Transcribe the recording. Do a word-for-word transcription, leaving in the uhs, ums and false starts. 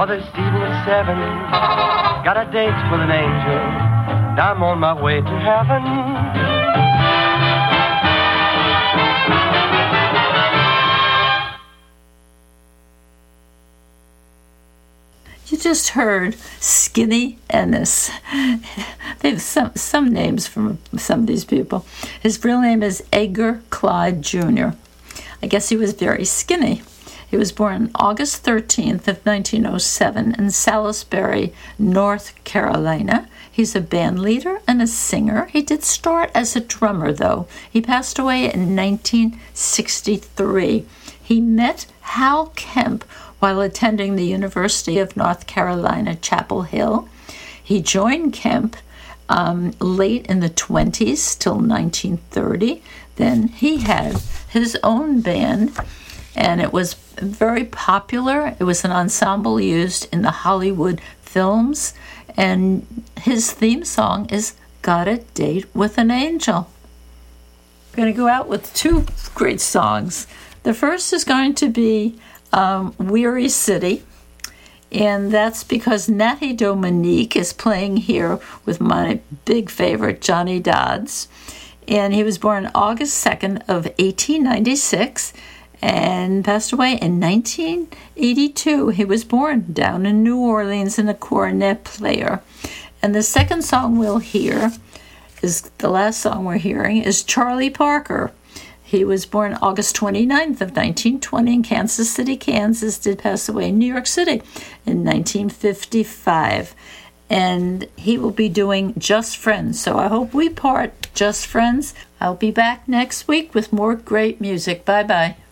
This evening at seven, got a date with an angel. Now I'm on my way to heaven. You just heard Skinny Ennis. They have some, some names from some of these people. His real name is Edgar Clyde Junior I guess he was very skinny. He was born August thirteenth of nineteen oh seven in Salisbury, North Carolina. He's a band leader and a singer. He did start as a drummer, though. He passed away in nineteen sixty-three. He met Hal Kemp while attending the University of North Carolina, Chapel Hill. He joined Kemp um, late in the twenties till nineteen thirty. Then he had his own band, and it was very popular. It was an ensemble used in the Hollywood films, and his theme song is Got a Date with an Angel. We're going to go out with two great songs. The first is going to be um, Weary City, and that's because Natty Dominique is playing here with my big favorite, Johnny Dodds. And he was born August second of eighteen ninety-six and passed away in nineteen eighty-two. He was born down in New Orleans and a cornet player. And the second song we'll hear is the last song we're hearing is Charlie Parker. He was born August twenty-ninth of nineteen twenty in Kansas City, Kansas, did pass away in New York City in nineteen fifty-five. And he will be doing Just Friends. So I hope we part just friends. I'll be back next week with more great music. Bye-bye.